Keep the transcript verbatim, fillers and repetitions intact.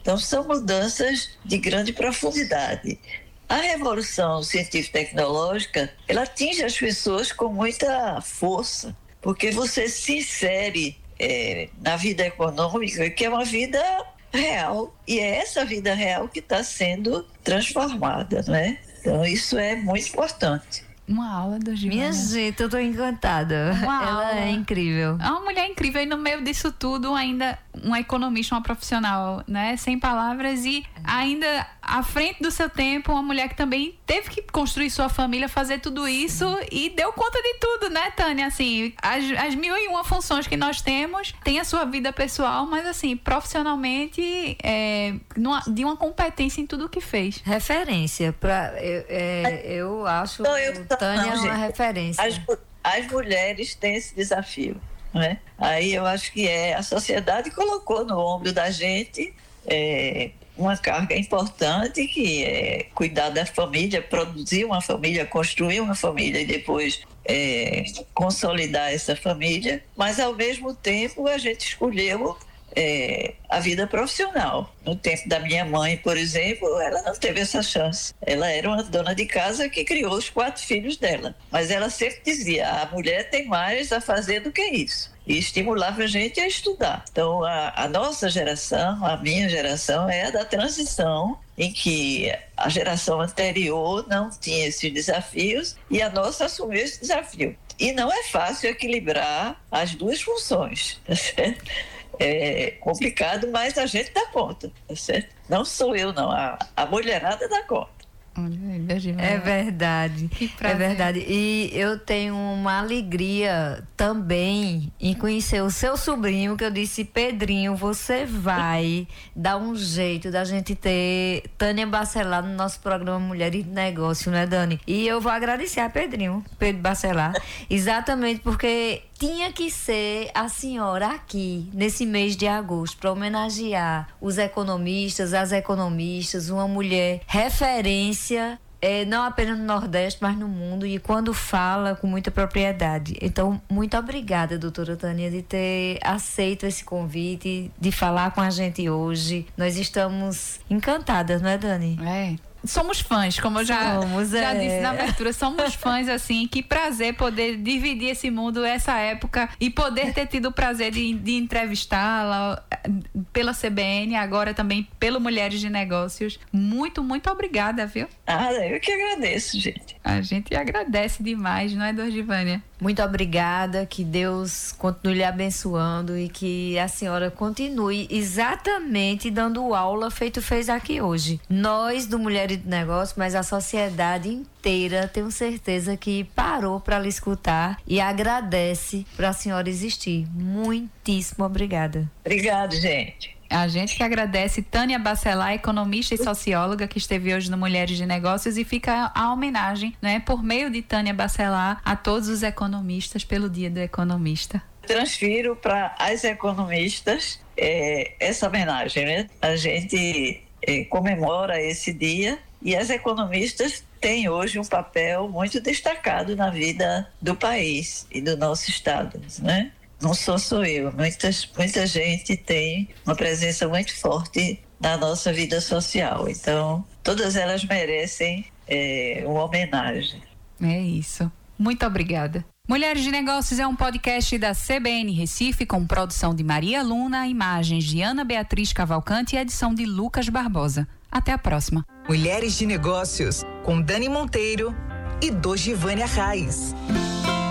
Então, são mudanças de grande profundidade. A revolução científico-tecnológica, ela atinge as pessoas com muita força, porque você se insere é, na vida econômica, que é uma vida real, e é essa vida real que está sendo transformada, né? Então, isso é muito importante. Uma aula do Givânia. Minha gente, eu tô encantada. Uma Ela aula. é incrível. É uma mulher incrível e no meio disso tudo ainda uma economista, uma profissional, né? Sem palavras e ainda à frente do seu tempo, uma mulher que também teve que construir sua família, fazer tudo isso e deu conta de tudo, né, Tânia? Assim, as, as mil e uma funções que nós temos, tem a sua vida pessoal, mas assim, profissionalmente, é, numa, de uma competência em tudo o que fez. Referência. Pra, eu, é, eu acho Não, eu, que Tânia não, é uma gente, referência. As, as mulheres têm esse desafio, né? Aí eu acho que é, a sociedade colocou no ombro da gente é, uma carga importante, que é cuidar da família, produzir uma família, construir uma família e depois é, consolidar essa família, mas ao mesmo tempo a gente escolheu É, a vida profissional. No tempo da minha mãe, por exemplo, ela não teve essa chance. Ela era uma dona de casa que criou os quatro filhos dela. Mas ela sempre dizia, a mulher tem mais a fazer do que isso. E estimulava a gente a estudar. Então, a, a nossa geração, a minha geração, é a da transição, em que a geração anterior não tinha esses desafios e a nossa assumiu esse desafio. E não é fácil equilibrar as duas funções, tá certo? É complicado, mas a gente dá conta, tá certo? Não sou eu, não. A, a mulherada dá conta. É verdade, é verdade. E eu tenho uma alegria também em conhecer o seu sobrinho, que eu disse, Pedrinho, você vai dar um jeito da gente ter Tânia Bacelar no nosso programa Mulheres de Negócio, né, Dani? E eu vou agradecer a Pedrinho, Pedro Bacelar, exatamente porque tinha que ser a senhora aqui, nesse mês de agosto, para homenagear os economistas, as economistas, uma mulher referência, é, não apenas no Nordeste, mas no mundo, e quando fala com muita propriedade. Então, muito obrigada, doutora Tânia, de ter aceito esse convite, de falar com a gente hoje. Nós estamos encantadas, não é, Dani? É. Somos fãs, como eu já, somos, já é. disse na abertura, somos fãs, assim, que prazer poder dividir esse mundo, essa época, e poder ter tido o prazer de, de entrevistá-la pela C B N, agora também pelo Mulheres de Negócios. Muito, muito obrigada, viu? Ah, eu que agradeço, gente. A gente agradece demais, não é, Dorgivânia? Muito obrigada, que Deus continue lhe abençoando e que a senhora continue exatamente dando aula feito fez aqui hoje. Nós do Mulheres de Negócio, mas a sociedade inteira, tenho certeza que parou para lhe escutar e agradece para a senhora existir. Muitíssimo obrigada. Obrigado, gente. A gente que agradece Tânia Bacelar, economista e socióloga, que esteve hoje no Mulheres de Negócios, e fica a homenagem, né, por meio de Tânia Bacelar, a todos os economistas pelo Dia do Economista. Transfiro para as economistas é, essa homenagem, né? A gente é, comemora esse dia e as economistas têm hoje um papel muito destacado na vida do país e do nosso estado, né? Não sou só eu, Muitas, muita gente tem uma presença muito forte na nossa vida social. Então, todas elas merecem é, uma homenagem. É isso. Muito obrigada. Mulheres de Negócios é um podcast da C B N Recife, com produção de Maria Luna, imagens de Ana Beatriz Cavalcante e edição de Lucas Barbosa. Até a próxima. Mulheres de Negócios, com Dani Monteiro e Dorgivânia Reis.